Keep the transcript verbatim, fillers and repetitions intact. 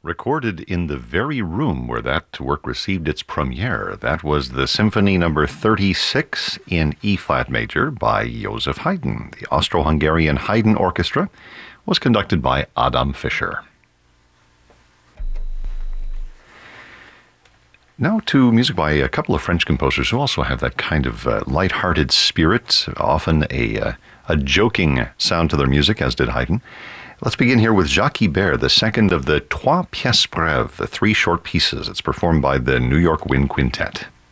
Recorded in the very room where that work received its premiere. That was the Symphony Number thirty-six in E flat major by Joseph Haydn. The Austro-Hungarian Haydn Orchestra was conducted by Adam Fischer. Now to music by a couple of French composers who also have that kind of uh, light-hearted spirit, often a, uh, a joking sound to their music, as did Haydn. Let's begin here with Jacques Ibert, the second of the Trois Pièces Brèves, the three short pieces. It's performed by the New York Wind Quintet.